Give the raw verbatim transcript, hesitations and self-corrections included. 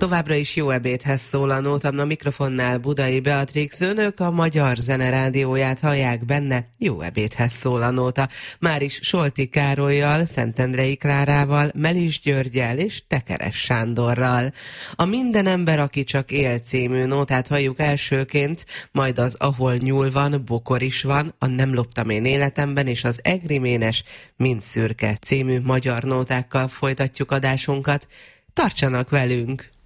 Továbbra is jó ebédhez szól a nóta, a mikrofonnál Budai Beatrix, önök a Magyar Zene Rádióját hallják, benne jó ebédhez szól a nóta. Már is Solti Károllyal, Szentendrei Klárával, Melis Györggyel és Tekeres Sándorral. A Minden ember, aki csak él című nótát halljuk elsőként, majd az Ahol nyúl van, bokor is van, a Nem loptam én életemben és az Egriménes Mind szürke című magyar nótákkal folytatjuk adásunkat. Tartsanak velünk!